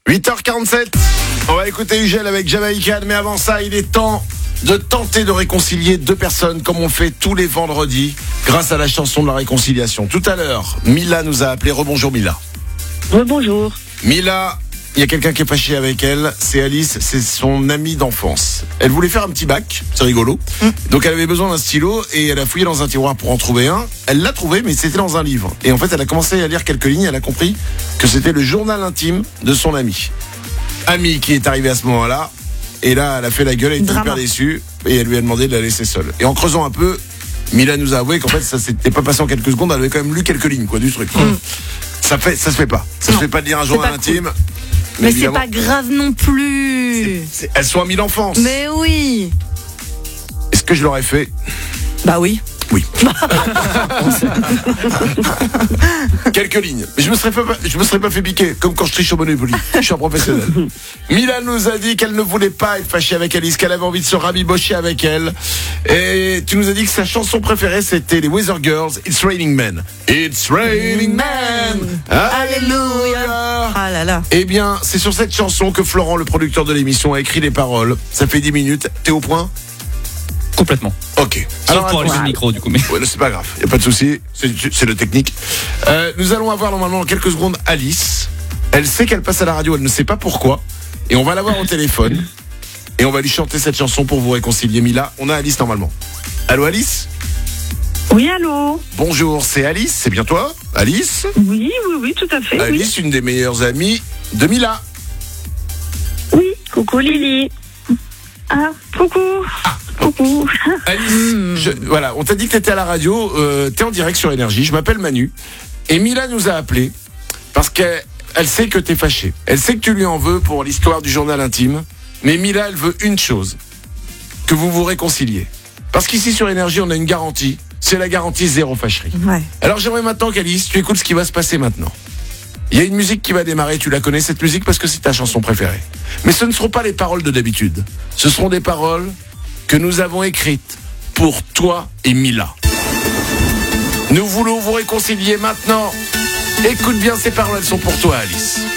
8h47, on va écouter Ugel avec Jamaïcan, mais avant ça, il est temps de tenter de réconcilier deux personnes comme on le fait tous les vendredis grâce à la chanson de la réconciliation. Tout à l'heure, Mila nous a appelé. Rebonjour Mila. Bonjour. Mila, il y a quelqu'un qui est fâché avec elle, c'est Alice, c'est son amie d'enfance. Elle voulait faire un petit bac, c'est rigolo. Donc elle avait besoin d'un stylo et elle a fouillé dans un tiroir pour en trouver un. Elle l'a trouvé, mais c'était dans un livre. Et en fait, elle a commencé à lire quelques lignes, elle a compris que c'était le journal intime de son amie. Amie qui est arrivée à ce moment-là, et là, elle a fait la gueule, elle était hyper déçue, et elle lui a demandé de la laisser seule. Et en creusant un peu, Mila nous a avoué qu'en fait, ça s'était pas passé en quelques secondes, elle avait quand même lu quelques lignes, quoi, du truc. Ça se fait pas. Ça se fait pas de lire un journal intime. Cool. Mais c'est pas grave non plus. Elles sont amies d'enfance. Mais oui. Est-ce que je l'aurais fait ? Bah oui. Oui. Quelques lignes. Mais je me serais pas fait piquer, comme quand je triche au Monopoly. Je suis un professionnel. Mila nous a dit qu'elle ne voulait pas être fâchée avec Alice, qu'elle avait envie de se rabibocher avec elle. Et tu nous as dit que sa chanson préférée, c'était les Weather Girls, It's Raining Men. It's Raining Men. Alléluia. Ah là là. Eh bien, c'est sur cette chanson que Florent, le producteur de l'émission, a écrit les paroles. Ça fait 10 minutes. T'es au point ? Complètement. Ok. Sauf pour allumer le micro du coup. Mais... Ouais, c'est pas grave, y a pas de souci, c'est le technique. Nous allons avoir normalement dans quelques secondes Alice. Elle sait qu'elle passe à la radio, elle ne sait pas pourquoi. Et on va l'avoir au téléphone. Et on va lui chanter cette chanson pour vous réconcilier. Mila, on a Alice normalement. Allô Alice ? Oui, allô ? Bonjour, c'est Alice, c'est bien toi ? Alice ? Oui, tout à fait. Alice, une des meilleures amies de Mila. Oui, coucou Lily. Ah, coucou. Coucou. Alice, voilà, on t'a dit que t'étais à la radio, t'es en direct sur Énergie, je m'appelle Manu. Et Mila nous a appelé parce qu'elle sait que t'es fâché. Elle sait que tu lui en veux pour l'histoire du journal intime. Mais Mila, elle veut une chose, que vous vous réconciliez. Parce qu'ici sur Énergie, on a une garantie. C'est la garantie zéro fâcherie. Ouais. Alors j'aimerais maintenant qu'Alice, tu écoutes ce qui va se passer maintenant. Il y a une musique qui va démarrer, tu la connais cette musique parce que c'est ta chanson préférée. Mais ce ne seront pas les paroles de d'habitude. Ce seront des paroles que nous avons écrites pour toi et Mila. Nous voulons vous réconcilier maintenant. Écoute bien ces paroles, elles sont pour toi Alice.